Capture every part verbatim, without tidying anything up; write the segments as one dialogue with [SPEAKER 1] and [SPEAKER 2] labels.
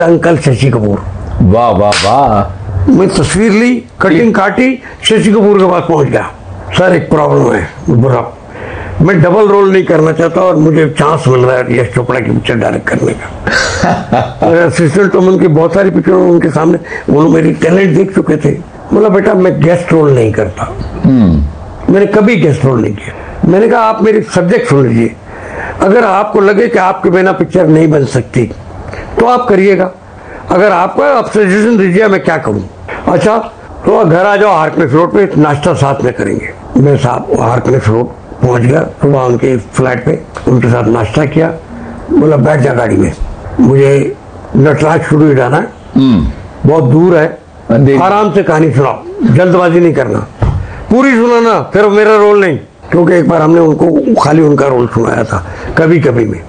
[SPEAKER 1] Uncle Shashi Kapoor.
[SPEAKER 2] वाह वाह वाह।
[SPEAKER 1] मैं तस्वीर ली, कटिंग काटी, शशि कपूर के पास पहुंच गया। सर एक प्रॉब्लम है बुरा, मैं डबल रोल नहीं करना चाहता और मुझे चांस मिल रहा है यश चोपड़ा की पिक्चर डायरेक्ट करने का। असिस्टेंट तो उनकी बहुत सारी पिक्चर उनके सामने, वो मेरी टैलेंट देख चुके थे। बोला बेटा मैं गेस्ट रोल नहीं करता, मैंने कभी गेस्ट रोल नहीं किया। मैंने कहा आप मेरी सब्जेक्ट सुन लीजिए, अगर आपको लगे कि आपके बिना पिक्चर नहीं बन सकती तो आप करिएगा, अगर आपका आप सजेशन दीजिए मैं क्या करूं। अच्छा तो घर आ जाओ, हार्कनेस रोड पे नाश्ता साथ में करेंगे। मैं साहब हार्कनेस रोड पहुंच गया, सुबह उनके फ्लैट पे उनके साथ नाश्ता किया। बोला बैठ जा गाड़ी में, मुझे नटराज स्टूडियो जाना है, बहुत दूर है, आराम से कहानी सुनाओ, जल्दबाजी नहीं करना, पूरी सुनाना, फिर मेरा रोल नहीं। क्योंकि एक बार हमने उनको खाली उनका रोल सुनाया था कभी कभी में,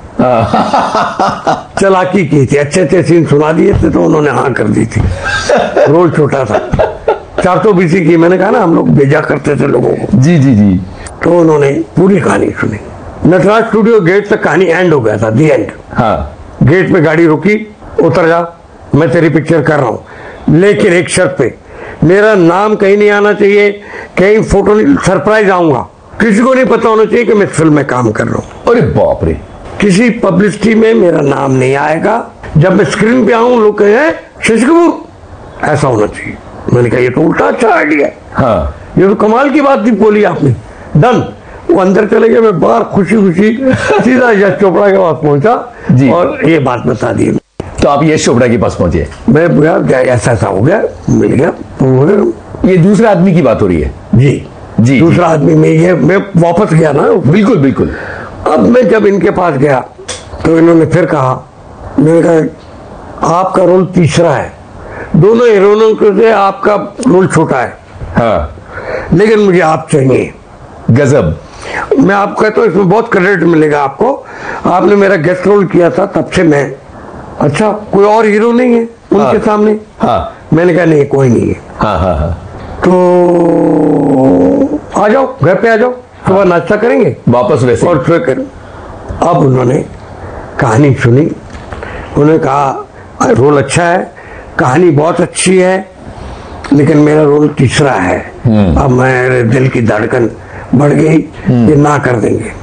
[SPEAKER 1] चलाकी की थी, अच्छे अच्छे सीन सुना दिए थे तो उन्होंने हाँ कर दी थी। रोल छोटा था, चार सौ बीसी की, मैंने कहा ना हम लोग भेजा करते थे लोगों को।
[SPEAKER 2] जी जी जी।
[SPEAKER 1] तो उन्होंने पूरी कहानी सुनी। नटराज स्टूडियो गेट तक कहानी एंड हो गया था, दी एंड।
[SPEAKER 2] हाँ।
[SPEAKER 1] गेट पे गाड़ी रुकी, उतर जा, मैं तेरी पिक्चर कर रहा हूँ, लेकिन एक शर्त पे, मेरा नाम कहीं नहीं आना चाहिए, कहीं फोटो नहीं, सरप्राइज आऊंगा, किसी को नहीं पता होना चाहिए कि मैं फिल्म में काम कर रहा हूँ।
[SPEAKER 2] अरे बाप रे।
[SPEAKER 1] किसी पब्लिसिटी में मेरा नाम नहीं आएगा, जब मैं स्क्रीन पे आऊं लोग कहे शशि कपूर, ऐसा होना चाहिए। मैंने कहा ये तो उल्टा अच्छा आइडिया है।
[SPEAKER 2] हाँ।
[SPEAKER 1] ये तो कमाल की बात थी बोली आपने। डन। वो अंदर चले गए, मैं बाहर खुशी खुशी सीधा यश चोपड़ा के पास पहुंचा और ये बात बता दी।
[SPEAKER 2] तो आप यश चोपड़ा के पास पहुंचे?
[SPEAKER 1] मैं ऐसा ऐसा हो गया, मिल गया।
[SPEAKER 2] ये दूसरा आदमी की बात हो रही है?
[SPEAKER 1] जी
[SPEAKER 2] जी।
[SPEAKER 1] दूसरा आदमी में ये, मैं वापस गया ना।
[SPEAKER 2] बिल्कुल बिल्कुल।
[SPEAKER 1] अब मैं जब इनके पास गया तो इन्होंने फिर कहा, मैंने कहा आपका रोल तीसरा है, दोनों हीरोइनों के से आपका रोल छोटा है।
[SPEAKER 2] हाँ।
[SPEAKER 1] लेकिन मुझे आप चाहिए।
[SPEAKER 2] गजब।
[SPEAKER 1] मैं आप कहता हूँ इसमें बहुत क्रेडिट मिलेगा आपको, आपने मेरा गेस्ट रोल किया था तब से मैं, अच्छा कोई और हीरो नहीं है उनके हाँ, सामने? हाँ। मैंने कहा नहीं कोई नहीं है।
[SPEAKER 2] हाँ हाँ हाँ।
[SPEAKER 1] तो आ जाओ घर पे आ जाओ, सुबह हाँ, नाश्ता करेंगे
[SPEAKER 2] वापस वैसे
[SPEAKER 1] और फिर करें। अब उन्होंने कहानी सुनी, उन्होंने कहा रोल अच्छा है, कहानी बहुत अच्छी है, लेकिन मेरा रोल तीसरा है। अब मेरे दिल की धड़कन बढ़ गई, ये ना कर देंगे।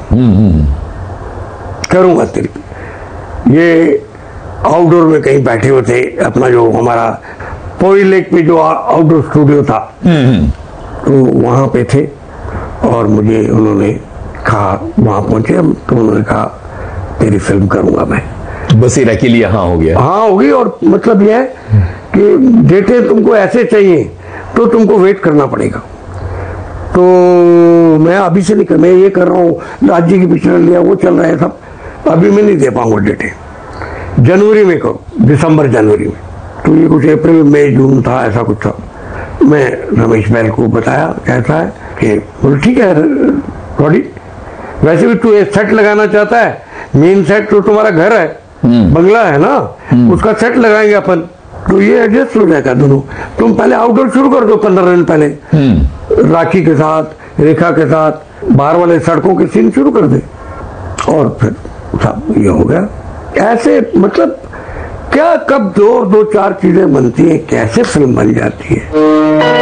[SPEAKER 1] करूंगा तेरी। ये आउटडोर में कहीं बैठे हुए थे, अपना जो हमारा पोई लेक पे जो आउटडोर स्टूडियो था तो वहां पे थे, और मुझे उन्होंने कहा, वहां पहुंचे हम तो उन्होंने कहा तेरी फिल्म करूंगा मैं।
[SPEAKER 2] बसेरा के लिए हाँ हो गया? हाँ
[SPEAKER 1] हो गई। और मतलब यह है कि डेटे तुमको ऐसे चाहिए तो तुमको वेट करना पड़ेगा। तो मैं अभी से नहीं कर, मैं ये कर रहा हूँ, राज्य की पिक्चर लिया, वो चल रहा है सब, अभी मैं नहीं दे पाऊंगा डेटे, जनवरी में करो, दिसंबर जनवरी में। तो ये कुछ अप्रैल मई जून था, ऐसा कुछ था। मैं रमेश बैल को बताया कैसा है, कि बोले ठीक है रॉडी, वैसे भी तू एक सेट लगाना चाहता है, मेन सेट तो तुम्हारा घर है, बंगला है ना, उसका सेट लगाएंगे अपन, तो ये एडजस्ट हो जाएगा दोनों। तुम पहले आउटडोर शुरू कर दो पंद्रह दिन पहले, राखी के साथ, रेखा के साथ, बाहर वाले सड़कों के सीन शुरू कर दे, और फिर सब ये हो गया। ऐसे मतलब क्या कब दो दो चार चीजें बनती है, कैसे फिल्म बन जाती है।